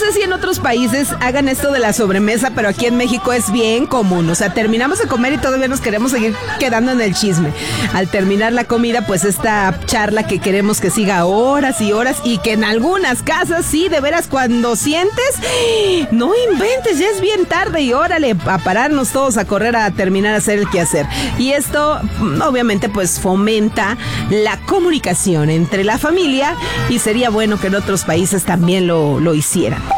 sé si en otros países hagan esto de la sobremesa, pero aquí en México es bien común. O sea, terminamos de comer y todavía nos queremos seguir quedando en el chisme. Al terminar la comida, pues esta charla que queremos que siga horas y horas, y que en algunas casas, sí, de veras, cuando sientes, no inventes, ya es bien tarde y órale, a pararnos todos a correr a terminar a hacer el quehacer. Y esto, obviamente, pues fomenta la comunicación entre la familia, y sería bueno que en otros países también lo hicieran.